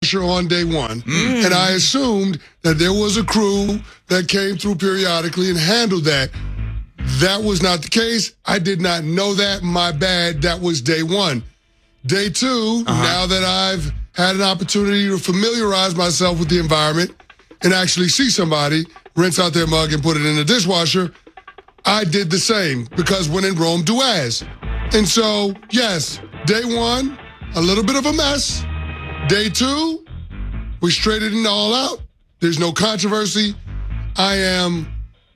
dishwasher on day one, and I assumed that there was a crew that came through periodically and handled that. That was not the case. I did not know that. My bad. That was day one. Day two, now that I've had an opportunity to familiarize myself with the environment and actually see somebody rinse out their mug and put it in the dishwasher, I did the same, because when in Rome, do as. And so, yes, day one, a little bit of a mess. Day two, we straightened it all out. There's no controversy. I am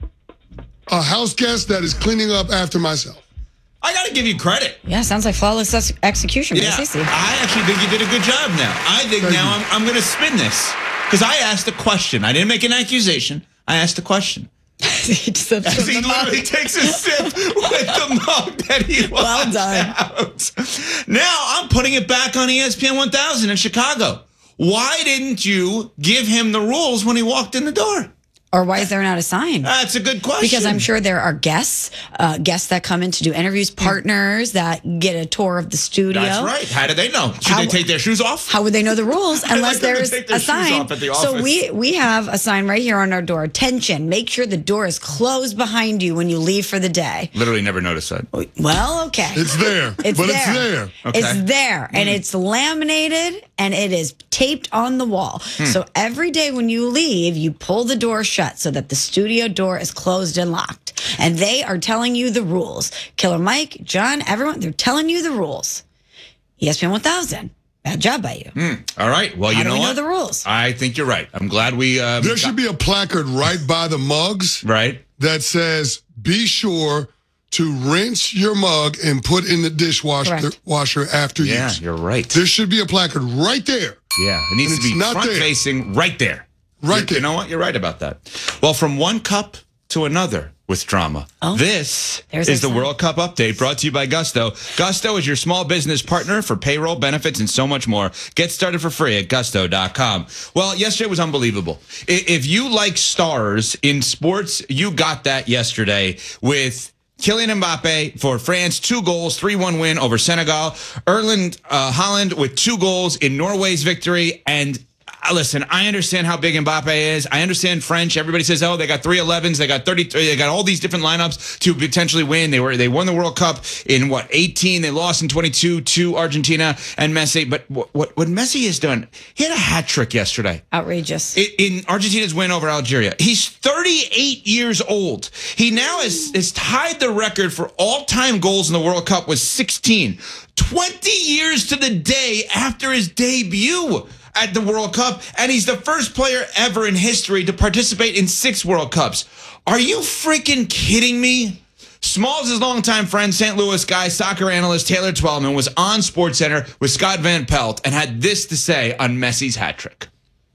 a house guest that is cleaning up after myself. I got to give you credit. Yeah, sounds like flawless execution. Yeah, I actually think you did a good job now. I think I'm going to spin this, because I asked a question. I didn't make an accusation. I asked a question. He literally takes a sip with the mug that he walked out. Now I'm putting it back on ESPN 1000 in Chicago. Why didn't you give him the rules when he walked in the door? Or why is there not a sign? That's a good question. Because I'm sure there are guests that come in to do interviews, partners that get a tour of the studio. That's right. How do they know? Should they take their shoes off? How would they know the rules unless there's a sign? So we have a sign right here on our door. Attention, make sure the door is closed behind you when you leave for the day. Literally never noticed that. Well, okay. It's there. It's there. Okay. It's there. And it's laminated and it is taped on the wall. So every day when you leave, you pull the door shut so that the studio door is closed and locked. And they are telling you the rules. Killer Mike, John, everyone, they're telling you the rules. ESPN 1000. Bad job by you. All right. Well, you know what? How do we know the rules? I think you're right. I'm glad we... there should be a placard right by the mugs. Right. That says, be sure to rinse your mug and put in the dishwasher after use. Yeah, you're right. There should be a placard right there. Yeah, it needs to be front-facing right there. Right there. You know what? You're right about that. Well, from one cup to another with drama. This is the World Cup update brought to you by Gusto. Gusto is your small business partner for payroll, benefits, and so much more. Get started for free at gusto.com. Well, yesterday was unbelievable. If you like stars in sports, you got that yesterday with Kylian Mbappe for France, 2 goals, 3-1 win over Senegal. Erling Haaland with 2 goals in Norway's victory. And listen, I understand how big Mbappe is. I understand French. Everybody says, oh, they got 3 11s. They got 33. They got all these different lineups to potentially win. They won the World Cup in 18. They lost in 22 to Argentina and Messi. But what Messi has done, he had a hat trick yesterday. Outrageous. In Argentina's win over Algeria. He's 38 years old. He now has tied the record for all-time goals in the World Cup with 16. 20 years to the day after his debut at the World Cup, and he's the first player ever in history to participate in 6 World Cups. Are you freaking kidding me? Smalls' longtime friend, St. Louis guy, soccer analyst Taylor Twellman was on SportsCenter with Scott Van Pelt and had this to say on Messi's hat trick.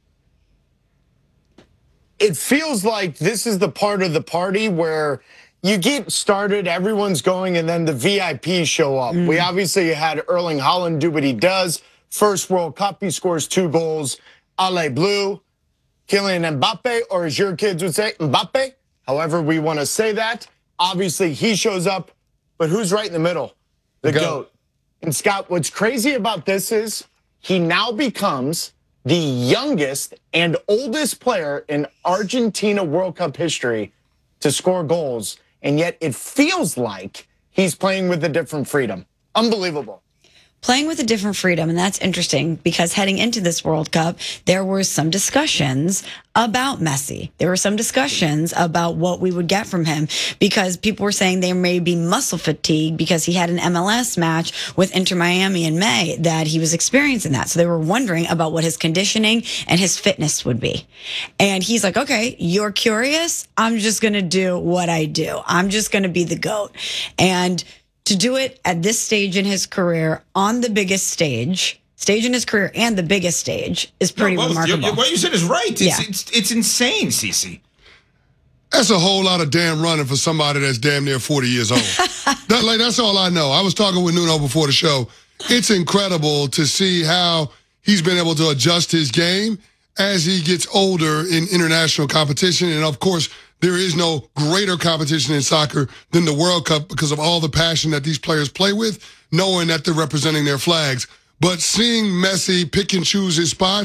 It feels like this is the part of the party where you get started, everyone's going, and then the VIPs show up. We obviously had Erling Haaland do what he does. First World Cup, he scores 2 goals. Ale Bleu, Kylian Mbappe, or as your kids would say, Mbappe. However we want to say that. Obviously, he shows up, but who's right in the middle? The GOAT. And Scott, what's crazy about this is he now becomes the youngest and oldest player in Argentina World Cup history to score goals, and yet it feels like he's playing with a different freedom. Unbelievable. Playing with a different freedom, and that's interesting because heading into this World Cup, there were some discussions about Messi. There were some discussions about what we would get from him because people were saying there may be muscle fatigue because he had an MLS match with Inter Miami in May that he was experiencing that. So they were wondering about what his conditioning and his fitness would be. And he's like, okay, you're curious? I'm just going to do what I do. I'm just going to be the GOAT. And to do it at this stage in his career, on the biggest stage in his career and the biggest stage, is pretty remarkable. What you said is right. It's insane, Cece. That's a whole lot of damn running for somebody that's damn near 40 years old. That's all I know. I was talking with Nuno before the show. It's incredible to see how he's been able to adjust his game as he gets older in international competition. And, of course, there is no greater competition in soccer than the World Cup because of all the passion that these players play with, knowing that they're representing their flags. But seeing Messi pick and choose his spots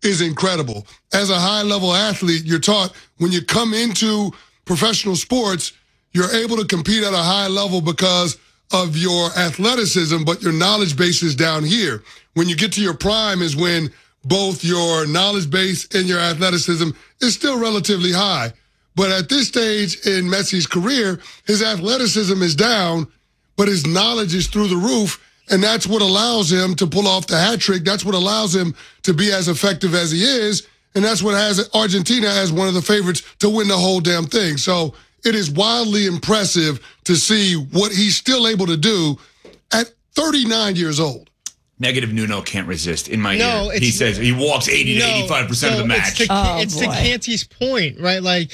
is incredible. As a high-level athlete, you're taught when you come into professional sports, you're able to compete at a high level because of your athleticism, but your knowledge base is down here. When you get to your prime is when both your knowledge base and your athleticism is still relatively high. But at this stage in Messi's career, his athleticism is down, but his knowledge is through the roof. And that's what allows him to pull off the hat trick. That's what allows him to be as effective as he is. And that's what has Argentina as one of the favorites to win the whole damn thing. So it is wildly impressive to see what he's still able to do at 39 years old. Negative Nuno can't resist. In my ear, he says he walks 80 to 85% of the match. It's to Canty's point, right? Like,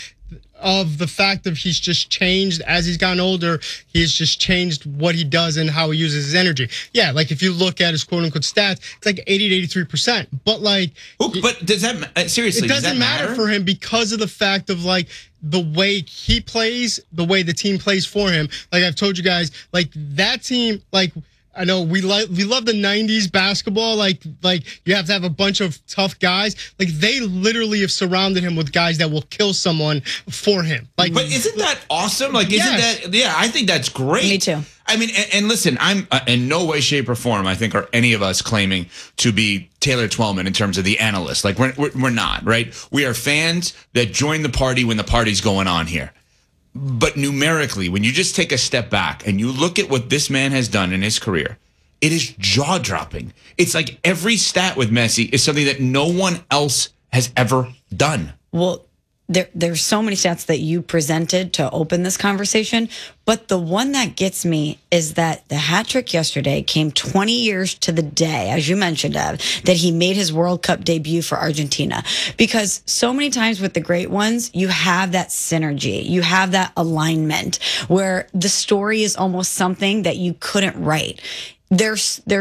of the fact that he's just changed as he's gotten older. He's just changed what he does and how he uses his energy. Yeah, like if you look at his quote unquote stats, it's like 80 to 83%. But like, but does that seriously? It doesn't matter for him because of the fact of like the way he plays, the way the team plays for him. Like I've told you guys, like that team, like. I know we love the 90s basketball. Like you have to have a bunch of tough guys. Like they literally have surrounded him with guys that will kill someone for him. Like, but isn't that awesome? Like, isn't that? Yeah, I think that's great. Me too. I mean, and listen, I'm in no way, shape, or form, I think, are any of us claiming to be Taylor Twellman in terms of the analyst. Like we're not, right? We are fans that join the party when the party's going on here. But numerically, when you just take a step back and you look at what this man has done in his career, it is jaw-dropping. It's like every stat with Messi is something that no one else has ever done. Well, there's so many stats that you presented to open this conversation, but the one that gets me is that the hat trick yesterday came 20 years to the day, as you mentioned, Ev, that he made his World Cup debut for Argentina. Because so many times with the great ones, you have that synergy, you have that alignment where the story is almost something that you couldn't write. They're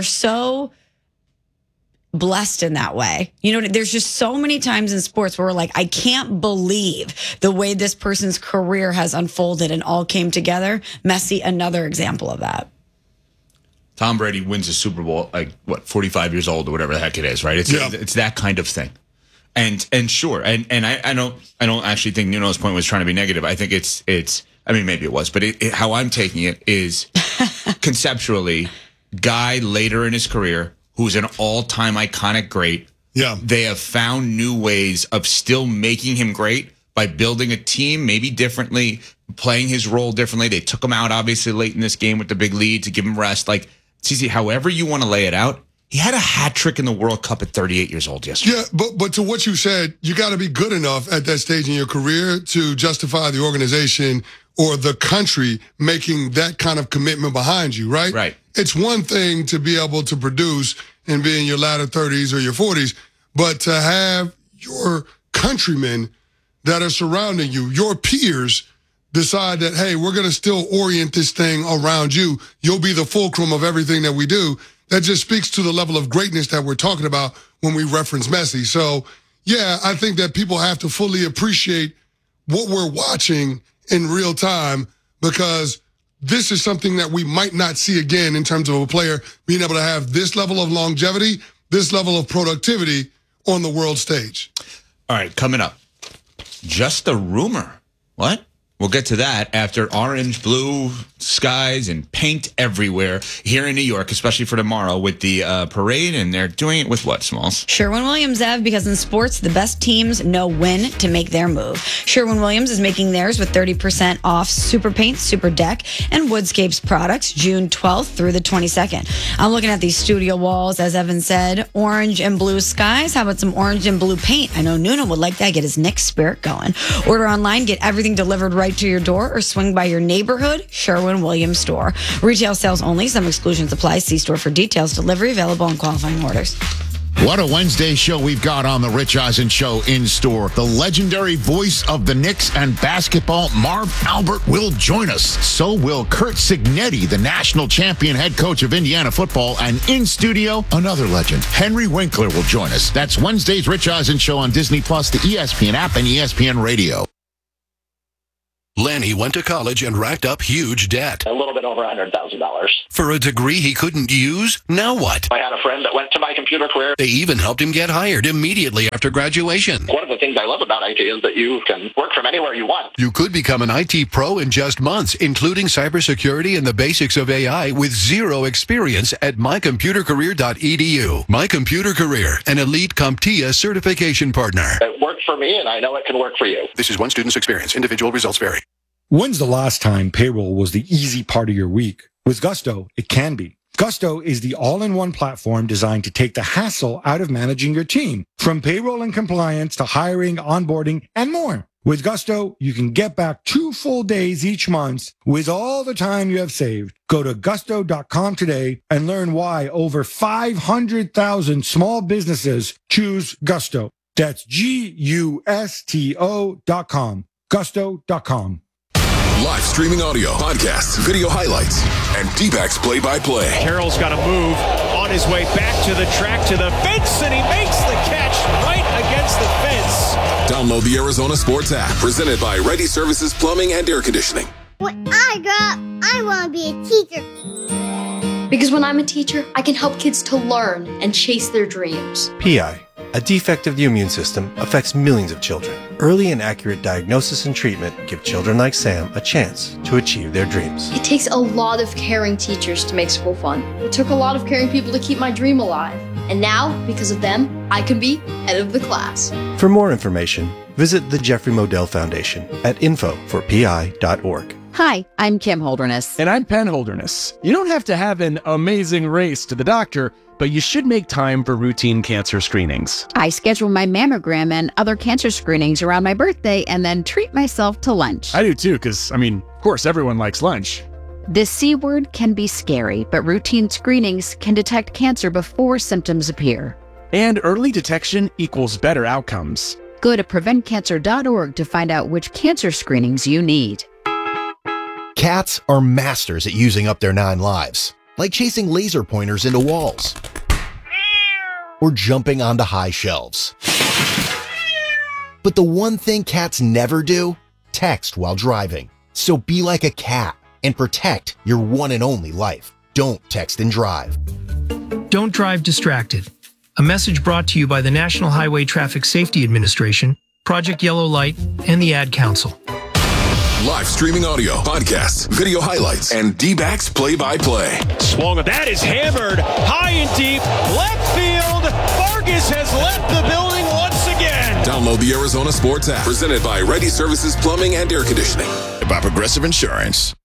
so blessed in that way. You know, there's just so many times in sports where we're like, I can't believe the way this person's career has unfolded and all came together. Messi, another example of that. Tom Brady wins a Super Bowl, like, 45 years old or whatever the heck it is, right? It's that kind of thing. And sure, and I don't actually think Nuno's point was trying to be negative. I think it's I mean, maybe it was, but how I'm taking it is conceptually, guy later in his career who's an all-time iconic great. Yeah. They have found new ways of still making him great by building a team maybe differently, playing his role differently. They took him out, obviously, late in this game with the big lead to give him rest. Like, CC, however you want to lay it out, he had a hat trick in the World Cup at 38 years old yesterday. Yeah, but to what you said, you got to be good enough at that stage in your career to justify the organization or the country making that kind of commitment behind you, right? Right. It's one thing to be able to produce and be in your latter 30s or your 40s, but to have your countrymen that are surrounding you, your peers, decide that, hey, we're going to still orient this thing around you. You'll be the fulcrum of everything that we do. That just speaks to the level of greatness that we're talking about when we reference Messi. So, yeah, I think that people have to fully appreciate what we're watching in real time, because this is something that we might not see again in terms of a player being able to have this level of longevity, this level of productivity on the world stage. All right, coming up, just a rumor. What? We'll get to that after orange, blue skies and paint everywhere here in New York, especially for tomorrow with the parade. And they're doing it with what, Smalls? Sherwin-Williams, Ev, because in sports, the best teams know when to make their move. Sherwin-Williams is making theirs with 30% off Super Paint, Super Deck, and Woodscapes products June 12th through the 22nd. I'm looking at these studio walls, as Evan said, orange and blue skies. How about some orange and blue paint? I know Nuno would like that, get his Knicks spirit going. Order online, get everything delivered right to your door, or swing by your neighborhood Sherwin-Williams store. Retail sales only. Some exclusions apply. See store for details. Delivery available on qualifying orders. What a Wednesday show we've got on the Rich Eisen Show in store. The legendary voice of the Knicks and basketball, Marv Albert, will join us. So will Curt Cignetti, the national champion head coach of Indiana football. And in studio, another legend, Henry Winkler, will join us. That's Wednesday's Rich Eisen Show on Disney+, the ESPN app, and ESPN Radio. Lanny went to college and racked up huge debt. A little bit over $100,000. For a degree he couldn't use? Now what? I had a friend that went to My Computer Career. They even helped him get hired immediately after graduation. One of the things I love about IT is that you can work from anywhere you want. You could become an IT pro in just months, including cybersecurity and the basics of AI with zero experience at mycomputercareer.edu. My Computer Career, an elite CompTIA certification partner. It worked for me, and I know it can work for you. This is one student's experience. Individual results vary. When's the last time payroll was the easy part of your week? With Gusto, it can be. Gusto is the all-in-one platform designed to take the hassle out of managing your team, from payroll and compliance to hiring, onboarding, and more. With Gusto, you can get back 2 full days each month with all the time you have saved. Go to gusto.com today and learn why over 500,000 small businesses choose Gusto. That's GUSTO.com. Gusto.com. Live streaming audio, podcasts, video highlights, and D-backs play-by-play. Carroll's got to move on his way back to the track, to the fence, and he makes the catch right against the fence. Download the Arizona Sports app, presented by Ready Services Plumbing and Air Conditioning. When I grow up, I want to be a teacher. Because when I'm a teacher, I can help kids to learn and chase their dreams. PI, a defect of the immune system, affects millions of children. Early and accurate diagnosis and treatment give children like Sam a chance to achieve their dreams. It takes a lot of caring teachers to make school fun. It took a lot of caring people to keep my dream alive. And now, because of them, I can be head of the class. For more information, visit the Jeffrey Modell Foundation at info4pi.org. Hi, I'm Kim Holderness. And I'm Penn Holderness. You don't have to have an amazing race to the doctor, but you should make time for routine cancer screenings. I schedule my mammogram and other cancer screenings around my birthday and then treat myself to lunch. I do too, because, of course, everyone likes lunch. The C word can be scary, but routine screenings can detect cancer before symptoms appear. And early detection equals better outcomes. Go to preventcancer.org to find out which cancer screenings you need. Cats are masters at using up their 9 lives, like chasing laser pointers into walls or jumping onto high shelves. But the one thing cats never do, text while driving. So be like a cat and protect your one and only life. Don't text and drive. Don't drive distracted. A message brought to you by the National Highway Traffic Safety Administration, Project Yellow Light, and the Ad Council. Live streaming audio, podcasts, video highlights, and D-backs play-by-play. Swung, that is hammered high and deep, left field. Vargas has left the building once again. Download the Arizona Sports app, presented by Ready Services Plumbing and Air Conditioning. By Progressive Insurance.